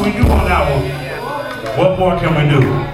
we do on that one? What more can we do?